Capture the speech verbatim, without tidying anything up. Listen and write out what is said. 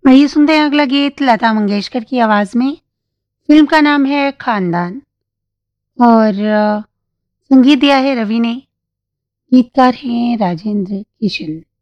आइए सुनते हैं अगला गीत लता मंगेशकर की आवाज़ में। फ़िल्म का नाम है खानदान और अ, संगीत दिया है रवि ने, गीतकार हैं राजेंद्र किशन।